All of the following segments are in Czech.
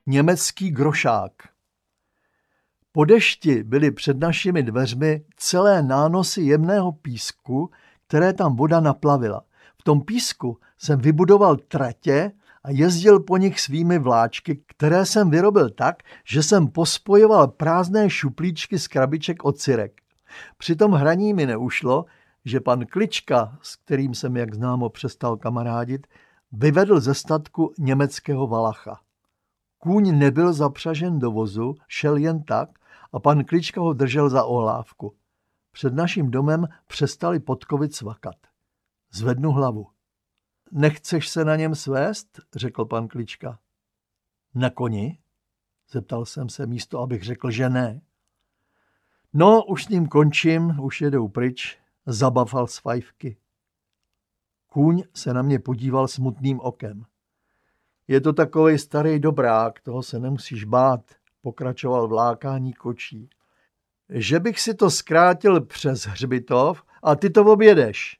Německý grošák. Po dešti byly před našimi dveřmi celé nánosy jemného písku, které tam voda naplavila. V tom písku jsem vybudoval tratě a jezdil po nich svými vláčky, které jsem vyrobil tak, že jsem pospojoval prázdné šuplíčky z krabiček od syrek. Při tom hraní mi neušlo, že pan Klička, s kterým jsem, jak známo, přestal kamarádit, vyvedl ze statku německého valacha. Kůň nebyl zapřažen do vozu, šel jen tak a pan Klička ho držel za ohlávku. Před naším domem přestali podkovy cvakat. Zvednu hlavu. Nechceš se na něm svést? Řekl pan Klička. Na koni? Zeptal jsem se místo, abych řekl, že ne. No, už s ním končím, už jedou pryč, zabafal z fajfky. Kůň se na mě podíval smutným okem. Je to takovej starý dobrák, toho se nemusíš bát, pokračoval vlákání kočí. Že bych si to zkrátil přes hřbitov a ty to objedeš.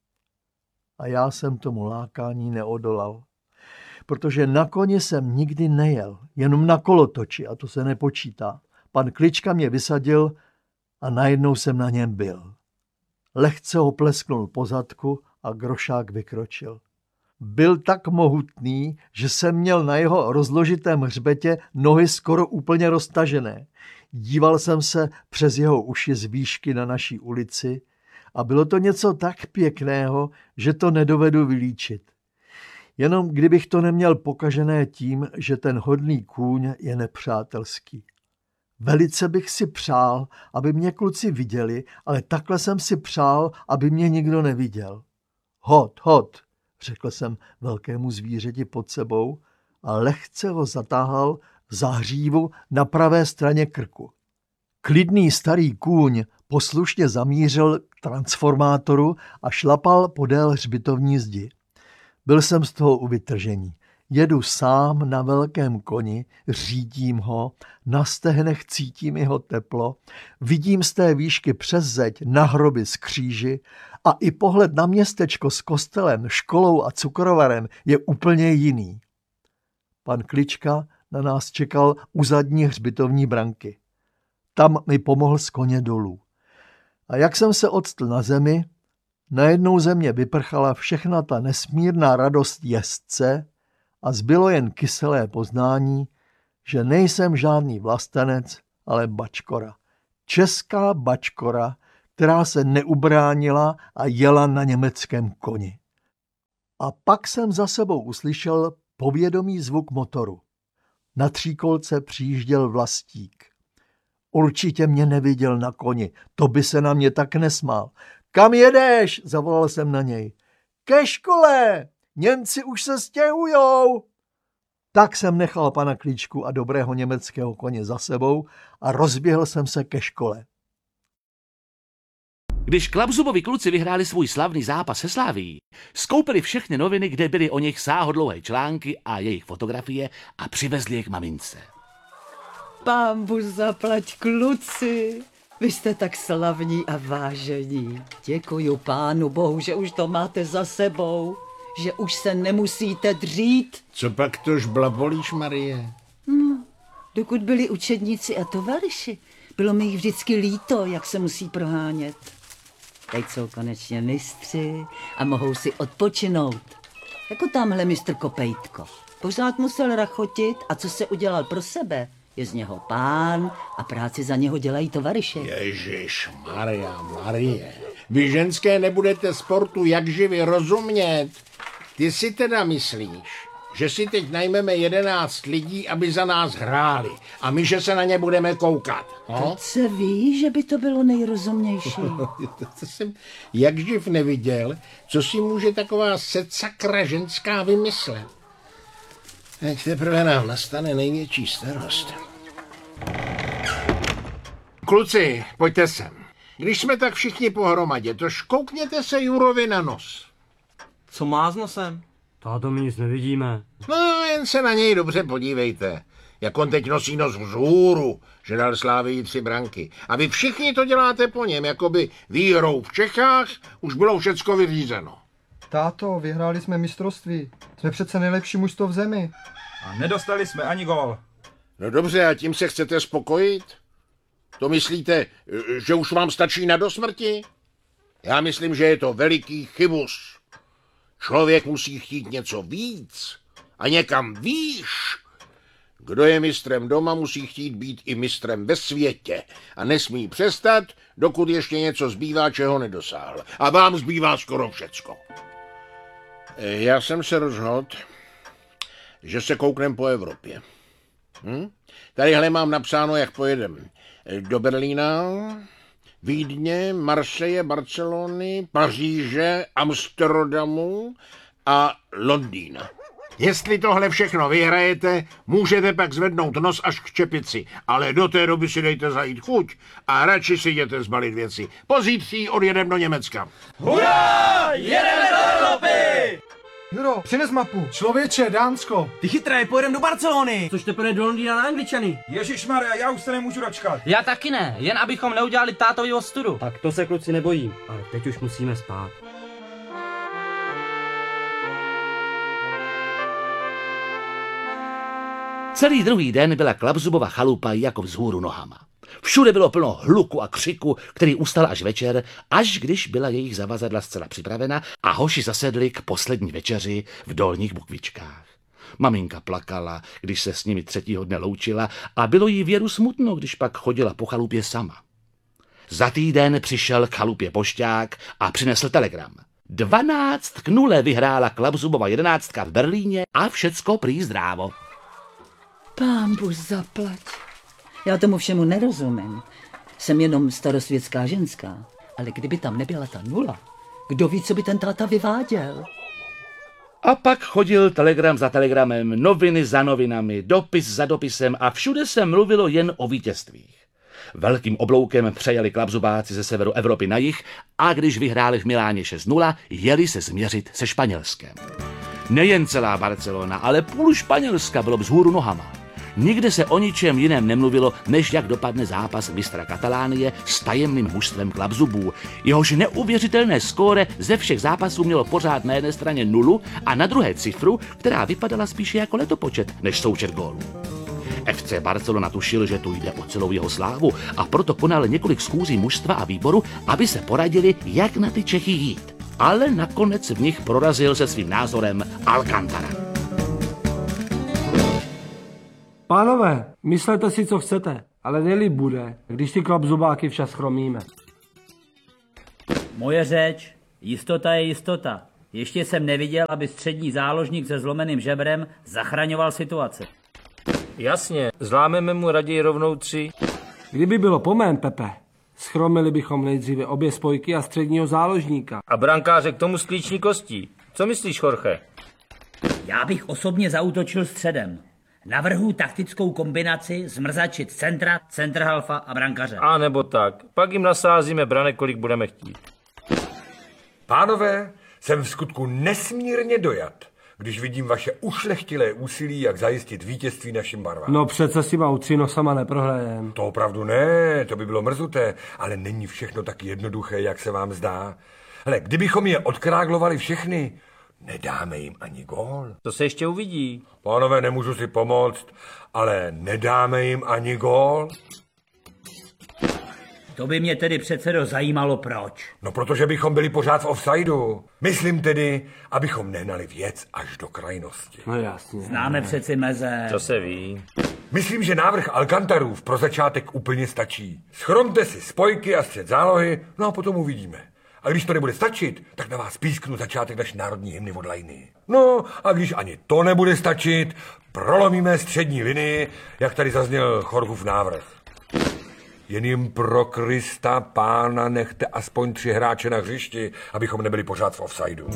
A já jsem tomu lákání neodolal, protože na koni jsem nikdy nejel, jenom na kolotoči a to se nepočítá. Pan Klička mě vysadil a najednou jsem na něm byl. Lehce ho plesknul po zadku a grošák vykročil. Byl tak mohutný, že jsem měl na jeho rozložitém hřbetě nohy skoro úplně roztažené. Díval jsem se přes jeho uši z výšky na naší ulici a bylo to něco tak pěkného, že to nedovedu vylíčit. Jenom kdybych to neměl pokažené tím, že ten hodný kůň je nepřátelský. Velice bych si přál, aby mě kluci viděli, ale takhle jsem si přál, aby mě nikdo neviděl. Hod, hod, řekl jsem velkému zvířeti pod sebou a lehce ho zatáhal za hřívu na pravé straně krku. Klidný starý kůň poslušně zamířil k transformátoru a šlapal podél hřbitovní zdi. Byl jsem z toho u vytržení. Jedu sám na velkém koni, řídím ho, na stehnech cítím jeho teplo, vidím z té výšky přes zeď na hroby z kříži a i pohled na městečko s kostelem, školou a cukrovarem je úplně jiný. Pan Klička na nás čekal u zadní hřbitovní branky. Tam mi pomohl z koně dolů. A jak jsem se odstl na zemi, najednou ze mě vyprchala všechna ta nesmírná radost jezdce a zbylo jen kyselé poznání, že nejsem žádný vlastenec, ale bačkora. Česká bačkora, která se neubránila a jela na německém koni. A pak jsem za sebou uslyšel povědomý zvuk motoru. Na tříkolce přijížděl vlastík. Určitě mě neviděl na koni, to by se na mě tak nesmál. Kam jedeš? Zavolal jsem na něj. Ke škole! Němci už se stěhujou! Tak jsem nechal pana Klíčku a dobrého německého koně za sebou a rozběhl jsem se ke škole. Když Klapzubovi kluci vyhráli svůj slavný zápas se Slavií, skoupili všechny noviny, kde byly o nich sáhodlouhé články a jejich fotografie a přivezli je k mamince. Pánbůh zaplať, kluci, vy jste tak slavní a vážení. Děkuju Pánu Bohu, že už to máte za sebou, že už se nemusíte dřít. Co pak tož blabolíš, Marie? Dokud byli učedníci a tovaryši, bylo mi jich vždycky líto, jak se musí prohánět. Teď jsou konečně mistři a mohou si odpočinout. Jako tamhle mistr Kopejtko. Pořád musel rachotit a co se udělal pro sebe, je z něho pán a práci za něho dělají tovaryše. Ježiš, Marie. Vy ženské nebudete sportu jak živě rozumět. Ty si teda myslíš, že si teď najmeme 11 lidí, aby za nás hráli a my, že se na ně budeme koukat. No? To se ví, že by to bylo nejrozumnější. To jsem jak živ neviděl, co si může taková secakra ženská vymyslet. Teď teprve nám nastane největší starost. Kluci, pojďte sem. Když jsme tak všichni pohromadě, to škoukněte se Jurovi na nos. Co má s nosem? Táto, my nic nevidíme. No, jen se na něj dobře podívejte. Jak on teď nosí nos vzhůru, že dal Slávii 3 branky. A vy všichni to děláte po něm, jako by výhrou v Čechách už bylo všecko vyřízeno. Táto, vyhráli jsme mistrovství. Jsme přece nejlepší mužstvo v zemi. A nedostali jsme ani gól. No dobře, a tím se chcete spokojit? To myslíte, že už vám stačí na dosmrti? Já myslím, že je to veliký chybus. Člověk musí chtít něco víc a někam výš. Kdo je mistrem doma, musí chtít být i mistrem ve světě a nesmí přestat, dokud ještě něco zbývá, čeho nedosáhl. A vám zbývá skoro všecko. Já jsem se rozhodl, že se kouknem po Evropě. Tadyhle mám napsáno, jak pojedem do Berlína, Vídně, Marseille, Barcelony, Paříže, Amsterdamu a Londýna. Jestli tohle všechno vyhrajete, můžete pak zvednout nos až k čepici, ale do té doby si dejte zajít chuť a radši si jděte zbalit věci. Pozítří odjedem do Německa. Hurá! Jedeme do Evropy! Juro, přines mapu. Člověče, Dánsko. Ty chytré, pojedem do Barcelony. Což teprve do Londýna na Angličany. Ježišmarja, já už se nemůžu dočkat. Já taky ne, jen abychom neudělali tátovi ostudu. Tak to se kluci nebojím, ale teď už musíme spát. Celý druhý den byla Klapzubova chalupa jako vzhůru nohama. Všude bylo plno hluku a křiku, který ustal až večer, až když byla jejich zavazadla zcela připravena a hoši zasedli k poslední večeři v Dolních Bukvičkách. Maminka plakala, když se s nimi třetího dne loučila a bylo jí Věru smutno, když pak chodila po chalupě sama. Za týden přišel k chalupě pošťák a přinesl telegram. 12:0 vyhrála Klapzubova 11 v Berlíně a všecko prý zdrávo. Pán Bůh zaplať. Já tomu všemu nerozumím. Jsem jenom starosvětská ženská. Ale kdyby tam nebyla ta 0, kdo ví, co by ten táta vyváděl? A pak chodil telegram za telegramem, noviny za novinami, dopis za dopisem a všude se mluvilo jen o vítězstvích. Velkým obloukem přejeli Klapzubáci ze severu Evropy na jih a když vyhráli v Miláně 6:0, jeli se změřit se Španělskem. Nejen celá Barcelona, ale půl Španělska bylo vzhůru nohama. Nikde se o ničem jiném nemluvilo, než jak dopadne zápas mistra Katalánie s tajemným mužstvem Klapzubů. Jehož neuvěřitelné skóre ze všech zápasů mělo pořád na jedné straně 0 a na druhé cifru, která vypadala spíše jako letopočet než součet gólů. FC Barcelona tušil, že tu jde o celou jeho slávu a proto konal několik schůzí mužstva a výboru, aby se poradili, jak na ty Čechy jít. Ale nakonec v nich prorazil se svým názorem Alcántara. Pánové, myslete si, co chcete, ale nejlíp bude, když ty Klapzubáky včas chromíme. Moje řeč, jistota je jistota. Ještě jsem neviděl, aby střední záložník se zlomeným žebrem zachraňoval situaci. Jasně, zlámeme mu raději rovnou 3. Kdyby bylo po mém, Pepe, schromili bychom nejdříve obě spojky a středního záložníka. A brankáře k tomu sklíční kostí. Co myslíš, Jorge? Já bych osobně zaútočil středem. Navrhu taktickou kombinaci zmrzačit centra, centrhalfa a brankaře. A nebo tak. Pak jim nasázíme branek, kolik budeme chtít. Pánové, jsem v skutku nesmírně dojat, když vidím vaše ušlechtilé úsilí, jak zajistit vítězství našim barvám. No přece si má 3 nosama neprohrajem. To opravdu ne, to by bylo mrzuté, ale není všechno tak jednoduché, jak se vám zdá. Hele, kdybychom je odkráglovali všechny, nedáme jim ani gól. To se ještě uvidí. Pánové, nemůžu si pomoct, ale nedáme jim ani gól. To by mě tedy předsedo zajímalo proč. No protože bychom byli pořád v offsideu. Myslím tedy, abychom nehnali věc až do krajnosti. No jasně. Známe přeci meze. To se ví. Myslím, že návrh Alcantarův pro začátek úplně stačí. Schromte si spojky a střed zálohy, no a potom uvidíme. A když to nebude stačit, tak na vás písknu začátek naší národní hymny od Lajny. No a když ani to nebude stačit, prolomíme střední linii, jak tady zazněl Jorgův návrh. Jen jim pro Krista pána nechte aspoň 3 hráče na hřišti, abychom nebyli pořád v offsideu.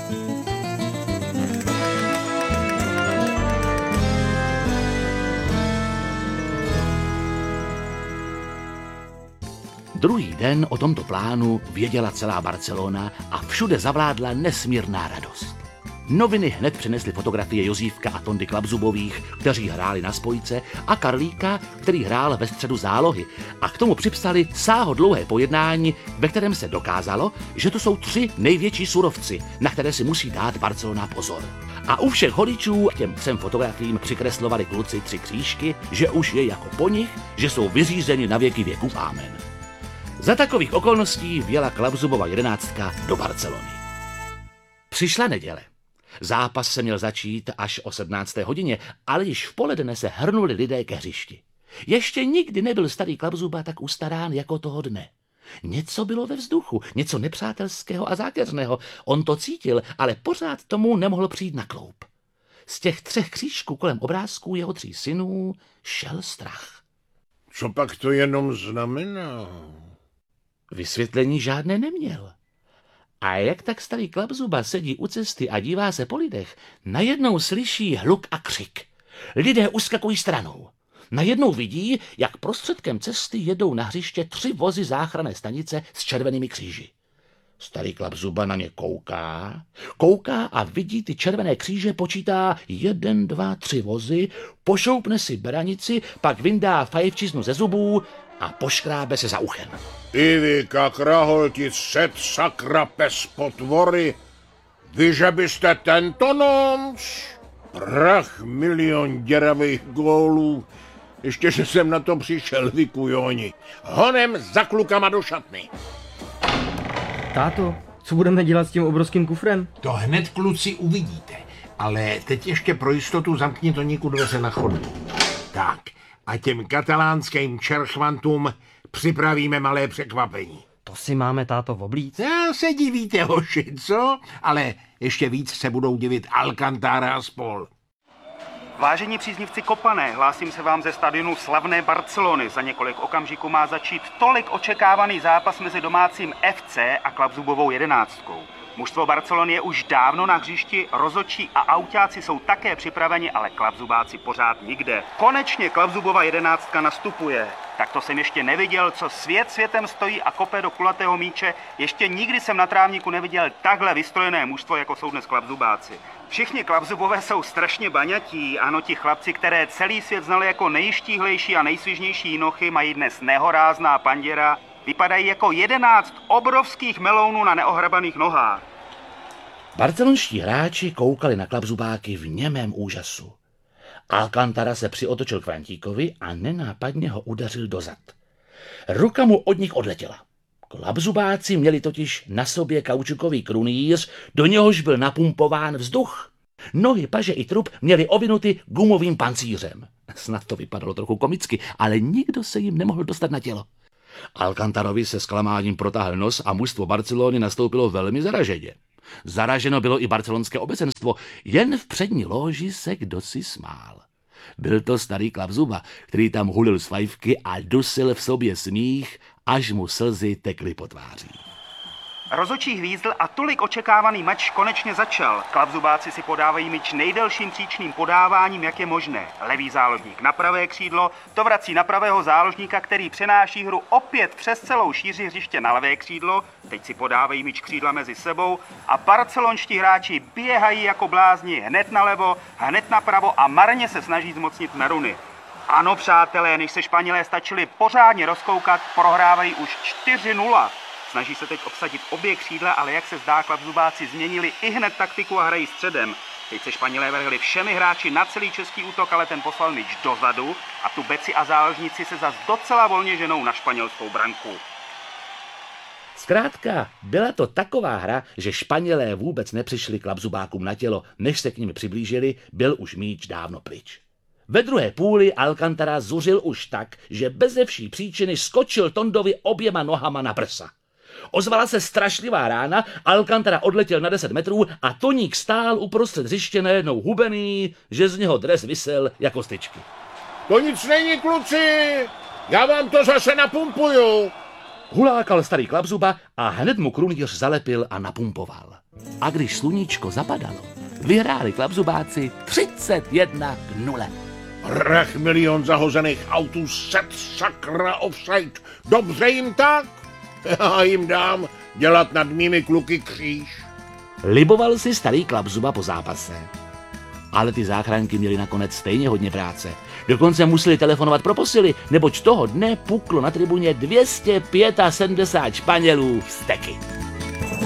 Druhý den o tomto plánu věděla celá Barcelona a všude zavládla nesmírná radost. Noviny hned přinesly fotografie Jozífka a Tondy Klapzubových, kteří hráli na spojce, a Karlíka, který hrál ve středu zálohy, a k tomu připsali sáhodlouhé pojednání, ve kterém se dokázalo, že to jsou 3 největší surovci, na které si musí dát Barcelona pozor. A u všech holičů k těm 3 fotografiím přikreslovali kluci 3 křížky, že už je jako po nich, že jsou vyřízeni na věky věků amen. Za takových okolností vjela Klapzubova 11 do Barcelony. Přišla neděle. Zápas se měl začít až o 17. hodině, ale již v poledne se hrnuli lidé ke hřišti. Ještě nikdy nebyl starý Klapzuba tak ustarán jako toho dne. Něco bylo ve vzduchu, něco nepřátelského a zákeřného. On to cítil, ale pořád tomu nemohl přijít na kloub. Z těch 3 křížků kolem obrázků jeho 3 synů šel strach. Co pak to jenom znamená? Vysvětlení žádné neměl. A jak tak starý Klapzuba sedí u cesty a dívá se po lidech, najednou slyší hluk a křik. Lidé uskakují stranou. Najednou vidí, jak prostředkem cesty jedou na hřiště 3 vozy záchranné stanice s červenými kříži. Starý Klapzuba na ně kouká a vidí ty červené kříže, počítá 1, 2, 3 vozy, pošoupne si beranici, pak vyndá fajfčiznu ze zubů a poškrábe se za uchem. I vy, kakraholti, set sakra pes potvory, vy, že byste tento noc? Prach milion děravých gólů, ještě, že jsem na to přišel, vy kujoni. Honem za klukama do šatny. Táto, co budeme dělat s tím obrovským kufrem? To hned, kluci, uvidíte. Ale teď ještě pro jistotu zamkni to někud dveře na chodbu. Tak, a těm katalánským čerchvantům připravíme malé překvapení. To si máme, táto, oblíct? Já se divíte, hoši, co? Ale ještě víc se budou divit Alcantara a spol. Vážení příznivci Kopané, hlásím se vám ze stadionu slavné Barcelony. Za několik okamžiků má začít tolik očekávaný zápas mezi domácím FC a Klapzubovou 11. Mužstvo Barcelony je už dávno na hřišti, rozhodčí a autáci jsou také připraveni, ale Klapzubáci pořád nikde. Konečně Klapzubova 11 nastupuje. Tak to jsem ještě neviděl, co svět světem stojí a kope do kulatého míče. Ještě nikdy jsem na trávníku neviděl takhle vystrojené mužstvo, jako jsou dnes Klapzubáci. Všichni Klapzubové jsou strašně baňatí, ano, ti chlapci, které celý svět znali jako nejštíhlejší a nejsvižnější jinochy, mají dnes nehorázná panděra. Vypadají jako 11 obrovských melounů na neohrabaných nohách. Barcelonští hráči koukali na Klapzubáky v němém úžasu. Alcantara se přiotočil k Vantíkovi a nenápadně ho udeřil dozad. Ruka mu od nich odletěla. Klapzubáci měli totiž na sobě kaučukový krunýř, do něhož byl napumpován vzduch. Nohy, paže i trup měli ovinuty gumovým pancířem. Snad to vypadalo trochu komicky, ale nikdo se jim nemohl dostat na tělo. Alcantarovi se zklamáním protáhl nos a mužstvo Barcelony nastoupilo velmi zaraženě. Zaraženo bylo i barcelonské obecenstvo, jen v přední lóži se kdosi smál. Byl to starý Klapzuba, který tam hulil z fajfky a dusil v sobě smích, až mu slzy tekly po tváří. Rozhodčí hvízdl a tolik očekávaný mač konečně začal. Klapzubáci si podávají míč nejdelším příčným podáváním, jak je možné. Levý záložník na pravé křídlo, to vrací na pravého záložníka, který přenáší hru opět přes celou šíři hřiště na levé křídlo. Teď si podávají míč křídla mezi sebou a barcelonští hráči běhají jako blázni hned nalevo, hned napravo a marně se snaží zmocnit Meruny. Ano, přátelé, než se Španělé stačili pořádně rozkoukat, prohrávají už 4-0. Snaží se teď obsadit obě křídla, ale jak se zdá, Klapzubáci změnili i hned taktiku a hrají středem. Teď se Španělé vrhli všemi hráči na celý český útok, ale ten poslal míč dozadu a tu beci a záložníci se zas docela volně ženou na španělskou branku. Zkrátka, byla to taková hra, že Španělé vůbec nepřišli Klapzubákům na tělo, než se k nimi přiblížili, byl už míč dávno pryč. Ve druhé půli Alcantara zuřil už tak, že beze vší příčiny skočil Tondovi oběma nohama na prsa. Ozvala se strašlivá rána, Alcantara odletěl na 10 metrů a Toník stál uprostřed hřiště najednou hubený, že z něho dres visel jako styčky. To nic není, kluci, já vám to zase napumpuju. Hulákal starý Klapzuba a hned mu krunýř zalepil a napumpoval. A když sluníčko zapadalo, vyhráli Klapzubáci 31-0. Prach milion zahozených autů, set sakra offside, dobře jim tak? Já jim dám dělat nad mými kluky kříž. Liboval si starý Klapzuba po zápase. Ale ty záchranky měly nakonec stejně hodně práce. Dokonce museli telefonovat pro posily, neboť toho dne puklo na tribuně 275 Španělů vzteky.